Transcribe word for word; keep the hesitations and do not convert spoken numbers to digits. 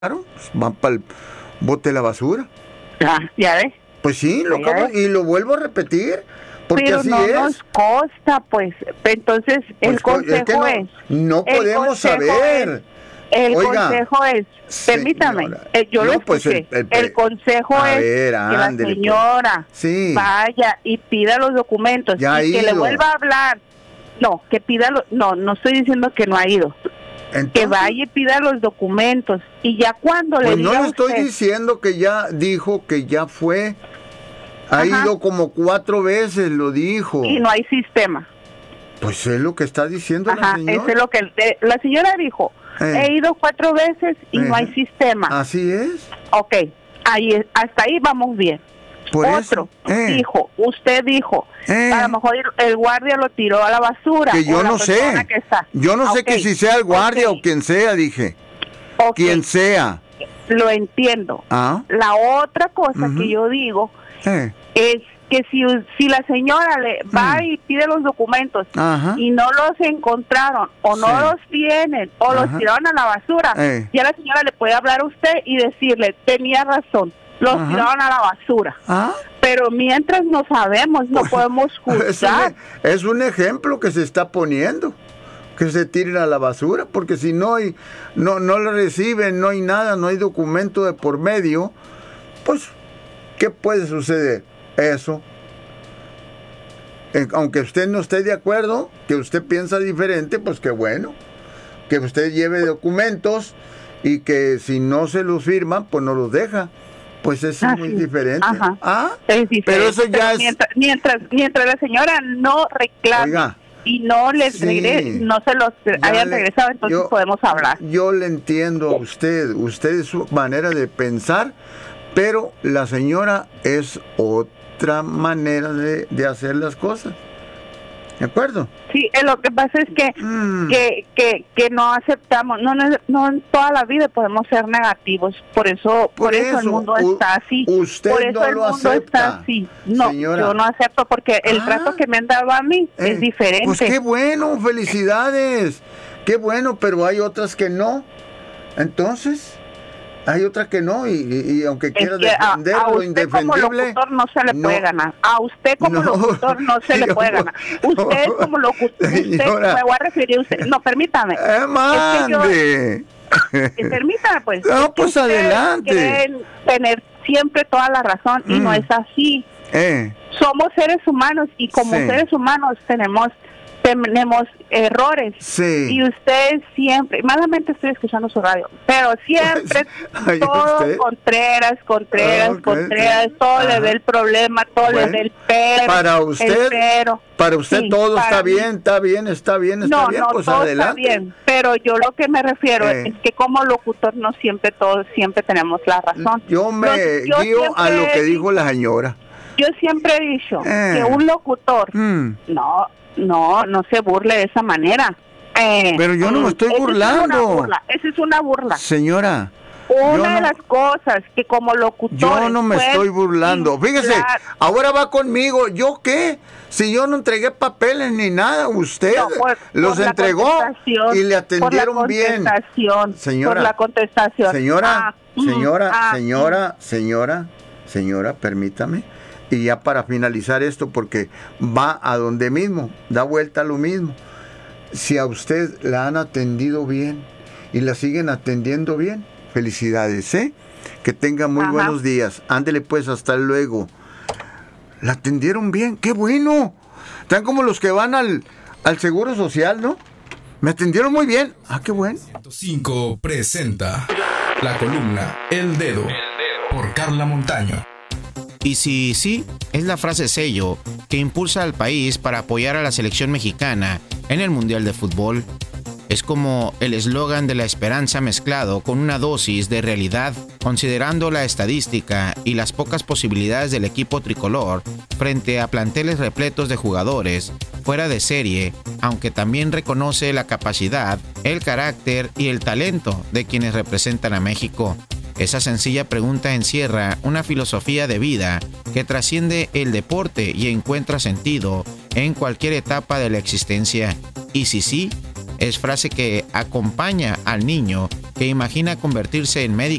Claro, van para el bote de la basura. Ah, ya ves. Pues sí, lo Ya acabo, ves. y lo vuelvo a repetir, porque Pero así no es. nos consta, pues. Entonces, el Pues, co- consejo es que no, es... no el podemos consejo saber. El Oiga, consejo es, permítame, señora, eh, yo lo no, pues, escuché, el- el, el- consejo a es ver, que la ándele, pues. señora Sí. vaya y pida los documentos Ya y ha que le ido. vuelva a hablar. No, que pida, lo, no, no estoy diciendo que no ha ido. Entonces, Que vaya y pida los documentos y ya cuando pues le no diga le a estoy usted, diciendo que ya dijo que ya fue. Ha Ajá. ido como cuatro veces, lo dijo. y no hay sistema. Pues es lo que está diciendo la Ajá, señora. eso es lo que eh, la señora dijo. Eh. He ido cuatro veces y no hay Ajá. sistema. Así es. Ok, ahí es- hasta ahí vamos bien. Por Otro eso. Eh. dijo, usted dijo, Eh. a lo mejor el, el guardia lo tiró a la basura. Que o yo la no persona sé. que está. Yo no sé Ok, que si sea el guardia ok, o quien sea, dije. ok, Quien sea. Lo entiendo. Ah. La otra cosa Ujú. que yo digo Eh. es que si, si la señora le va Mm. y pide los documentos Ajá. y no los encontraron o no Sí. los tienen o Ajá. los tiraron a la basura, Eh. ya la señora le puede hablar a usted y decirle, tenía razón, los Ajá. tiraron a la basura. Ah. Pero mientras no sabemos, no podemos Es un, juzgar. es un ejemplo que se está poniendo. Que se tiren a la basura, porque si no hay, no, no lo reciben, no hay nada, no hay documento de por medio, pues, ¿qué puede suceder? Eso. Eh, Aunque usted no esté de acuerdo, que usted piensa diferente, pues qué bueno. Que usted lleve documentos y que si no se los firman, pues no los deja. Pues eso es Así muy es. diferente. Ajá. Ah, Es diferente. pero eso ya Pero es... mientras, mientras, mientras la señora no reclame Oiga, y no les sí, regrese, no se los ya hayan le- regresado, entonces yo- podemos hablar. Yo le entiendo a usted, usted es su manera de pensar, pero la señora es otra manera de, de hacer las cosas. ¿De acuerdo? Sí, eh, lo que pasa es que Mm. que, que que no aceptamos, no, no no en toda la vida podemos ser negativos, por eso por, Por eso, el eso, mundo u- está así. usted por eso no el lo mundo acepta, está así. No, señora. yo no acepto porque el Ah. trato que me han dado a mí Eh, es diferente. Pues qué bueno, felicidades. Qué bueno, pero hay otras que no. Entonces, hay otras que no, y, y- y aunque Es quiera que a, defender a lo usted como indefendible. locutor no se le no. puede ganar. A usted como No, locutor no se le yo puede no- ganar. Usted no, como locutor, usted, señora. me voy a referir a usted. No, permítame. ¡Eh, mande! Eh, permítame, pues. No, Es que pues, ustedes adelante. creen tener siempre toda la razón y Mm. no es así. Eh, Somos seres humanos y como Sí. seres humanos tenemos tenemos errores. sí. Y usted siempre, malamente estoy escuchando su radio, pero siempre Ay, todo usted. Contreras, Contreras, Ah, ok, Contreras, sí. todo Ajá. le ve el problema, todo Bueno, le ve el pero. para usted, el pero. Para usted Sí, todo para está mí. bien, está bien, está bien, está No, bien, no, pues todo adelante. está bien, pero yo lo que me refiero Eh. es que como locutor no siempre todos siempre tenemos la razón. Yo me Los- yo guío a siempre lo que he dijo la señora. Yo siempre he dicho Eh. que un locutor Mm, no, no, no se burle de esa manera. Eh, Pero yo no me mm, estoy esa es burlando. una burla, esa es una burla. Señora, yo Una de no- las cosas que como locutor yo no me estoy burlando. Fíjese, ahora va conmigo. ¿Yo qué? Si yo no entregué papeles ni nada, usted No, por- los por la entregó contestación, y le atendieron por la bien. contestación, Señora, por la contestación. Señora, Ah, mm, señora, ah, señora, señora, señora, permítame. Y ya para finalizar esto, porque va a donde mismo, da vuelta a lo mismo. Si a usted la han atendido bien y la siguen atendiendo bien, felicidades, ¿eh? Que tenga muy Ajá. buenos días. Ándele pues, hasta luego. La atendieron bien, qué bueno. Están como los que van al, al Seguro Social, ¿no? Me atendieron muy bien. Ah, qué bueno. ciento cinco presenta la columna El Dedo por Carla Montaño. Y si sí, es la frase sello que impulsa al país para apoyar a la selección mexicana en el Mundial de Fútbol. Es como el eslogan de la esperanza mezclado con una dosis de realidad, considerando la estadística y las pocas posibilidades del equipo tricolor frente a planteles repletos de jugadores fuera de serie, aunque también reconoce la capacidad, el carácter y el talento de quienes representan a México. Esa sencilla pregunta encierra una filosofía de vida que trasciende el deporte y encuentra sentido en cualquier etapa de la existencia. Y si sí, es frase que acompaña al niño que imagina convertirse en médico